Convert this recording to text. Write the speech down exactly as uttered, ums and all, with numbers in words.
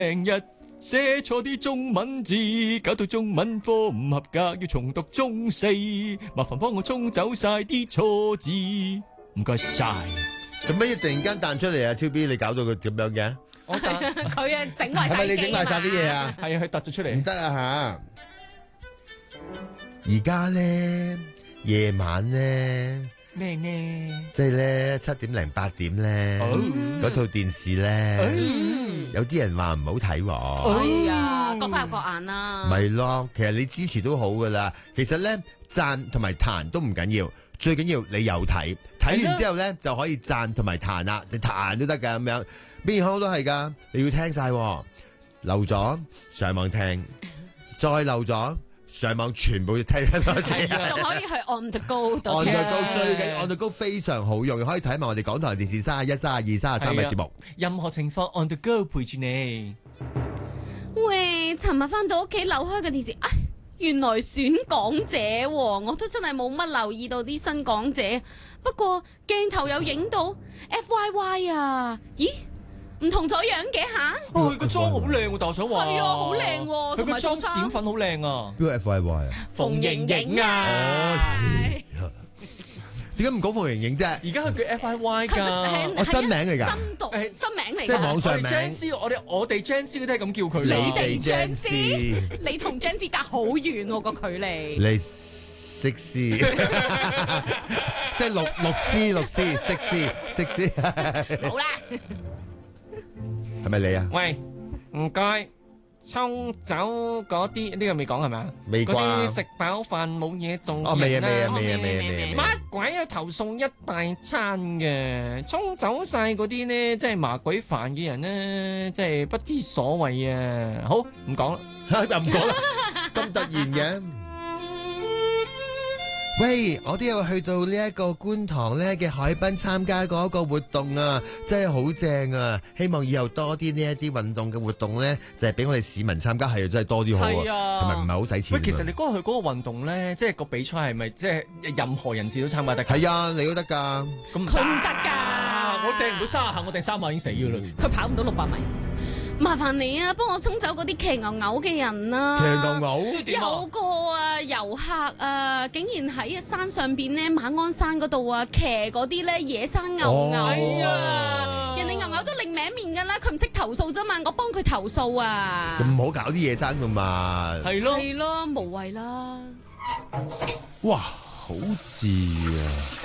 成日寫錯啲中文字，搞到中文科唔合格，要重讀中四，麻煩幫我沖走晒啲錯字，唔該晒。 做乜嘢突然間彈出嚟啊？超 B， 你搞到佢咁樣嘅？ 我佢啊整壞晒， 係咪你整壞晒啲嘢啊？ 係啊，佢突咗出嚟。 唔得啊吓！而家咧夜晚咧咩呢？ 即係咧七點零八點咧，嗰套電視咧，有啲人話唔好睇喎。 哎呀，各花入各眼啦。 咪咯，其實你支持都好噶啦。其實咧讚同埋彈都唔緊要，最緊要你有睇，睇完之後咧就可以讚同埋彈啦，你彈都得噶咁樣。邊行都係噶，你要聽晒，漏咗上網聽，再漏咗上網全部要聽多次， 仲可以去 on the go 度。 on the go 最緊 on the go 非常好用，可以睇埋我哋港台電視三十一、三十二、三十三嘅節目。 任何情況 on the go 陪住你。 喂，尋日翻到屋企扭開個電視，哎，原來選港姐喎，我都真係冇乜留意到啲新港姐。不過鏡頭有影到 F Y Y 啊，咦？唔同咗樣嘅吓， 佢個妝好靚喎，但我想話係啊，好靚喎， 佢個妝閃粉好靚啊。 邊個 F Y Y 啊？ 馮盈盈啊！ 點解唔講馮盈盈啫？ 而家佢叫 F Y Y 㗎， 我新名嚟㗎， 新讀新名嚟㗎， 即係網上名。 張師，我哋我哋張師都係咁叫佢。 你哋張師， 你同張師隔好遠喎個距離。 你識師，即係六六師六師識師識師。 好啦。 係咪你啊？ 喂，唔該，沖走嗰啲呢個未講係咪啊？ 未啩？ 嗰啲食飽飯冇嘢做嘅人啦。 哦，未啊，未啊，未啊，未啊，未啊！ 乜鬼啊？投訴一大餐嘅，沖走晒嗰啲呢，即係麻鬼煩嘅人呢，即係不知所謂啊！好，唔講啦， 又唔講啦，咁突然嘅。喂，我都有去到呢一個觀塘咧嘅海濱參加嗰個活動啊，真係好正啊！希望以後多啲呢一啲運動嘅活動咧，就係俾我哋市民參加，係真係多啲好啊，係咪唔係好使錢？ 喂，其實你嗰日去嗰個運動咧，即係個比賽係咪即係任何人士都參加得？ 係啊，你都得㗎。 咁唔佢唔得㗎， 我掟唔到三十下，我掟三下已經死㗎啦。 佢跑唔到六百米。麻煩你啊，幫我沖走嗰啲騎牛牛嘅人啊！ 騎牛牛有個啊遊客啊，竟然喺山上邊咧馬鞍山嗰度啊騎嗰啲咧野生牛牛啊！人哋牛牛都另名面㗎啦，佢唔識投訴啫嘛，我幫佢投訴啊！ 咁唔好搞啲野生㗎嘛。 係咯， 係咯，無謂啦。 哇，好字啊！